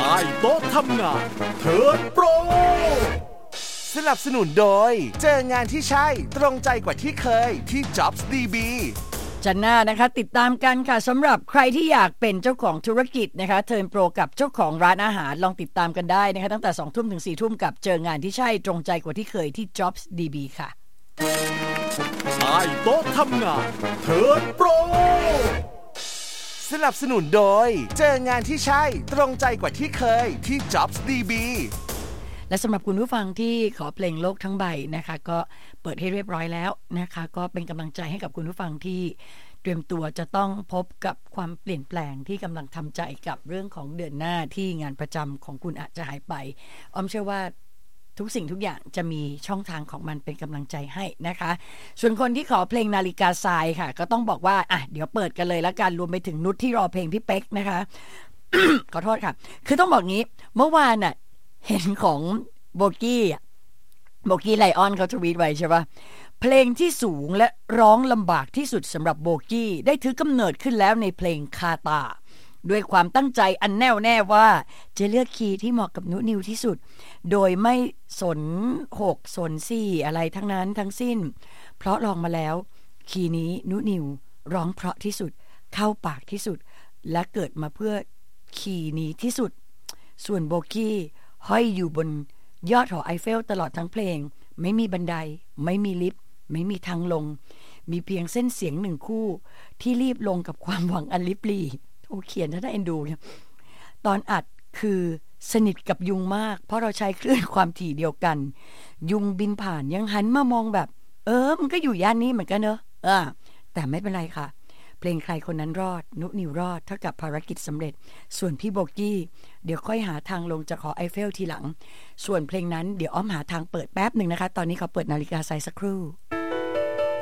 ต้โต๊ะทำงานเทิร์นโปรสนับสนุนโดยเจองานที่ใช่ตรงใจกว่าที่เคยที่ JobsDB จันทร์หน้านะคะติดตามกันค่ะสำหรับใครที่อยากเป็นเจ้าของธุรกิจนะคะเทิร์นโปรกับเจ้าของร้านอาหารลองติดตามกันได้นะคะตั้งแต่ 20:00 น. ถึง 4:00 น. กับเจองานที่ใช่ตรงใจกว่าที่เคยที่ JobsDB ค่ะใต้โต๊ะทำงานเทิร์นโปรสนับสนุนโดยเจองานที่ใช่ตรงใจกว่าที่เคยที่ JobsDB และสำหรับคุณผู้ฟังที่ขอเพลงโลกทั้งใบนะคะก็เปิดให้เรียบร้อยแล้วนะคะก็เป็นกำลังใจให้กับคุณผู้ฟังที่เตรียมตัวจะต้องพบกับความเปลี่ยนแปลงที่กำลังทำใจกับเรื่องของเดือนหน้าที่งานประจำของคุณอาจจะหายไปอ้อมเชื่อว่าทุกสิ่งทุกอย่างจะมีช่องทางของมันเป็นกำลังใจให้นะคะส่วนคนที่ขอเพลงนาฬิกาทรายค่ะก็ต้องบอกว่าเดี๋ยวเปิดกันเลยแล้วกันรวมไปถึงนุชที่รอเพลงพี่เป๊กนะคะ ขอโทษค่ะคือต้องบอกงี้เมื่อวานเห็นของโบกี้ไลออนเขาทวีตไว้ใช่ปะเพลงที่สูงและร้องลำบากที่สุดสำหรับโบกี้ได้ถือกำเนิดขึ้นแล้วในเพลงคาตาด้วยความตั้งใจอันแน่วแน่ว่าจะเลือกคีย์ที่เหมาะกับนุนิวที่สุดโดยไม่สน6สน4อะไรทั้งนั้นทั้งสิ้นเพราะลองมาแล้วคีย์นี้นุนิวร้องเพราะที่สุดเข้าปากที่สุดและเกิดมาเพื่อคีย์นี้ที่สุดส่วนโบกี้ห้อยอยู่บนยอดหอไอเฟลตลอดทั้งเพลงไม่มีบันไดไม่มีลิฟต์ไม่มีทางลงมีเพียงเส้นเสียงหนึ่งคู่ที่รีบลงกับความหวังอันลิบลีโอ้เขียนถ้าได้เอ็นดูตอนอัดคือสนิทกับยุงมากเพราะเราใช้คลื่นความถี่เดียวกันยุงบินผ่านยังหันมามองแบบมันก็อยู่ย่านนี้เหมือนกันเนอะแต่ไม่เป็นไรค่ะเพลงใครคนนั้นรอดนุนิวรอดเท่ากับภารกิจสำเร็จส่วนพี่โบกี้เดี๋ยวค่อยหาทางลงจากหอไอเฟลทีหลังส่วนเพลงนั้นเดี๋ยวอ้อมหาทางเปิดแป๊บหนึ่งนะคะตอนนี้เขาเปิดนาฬิกาทรายสักครู่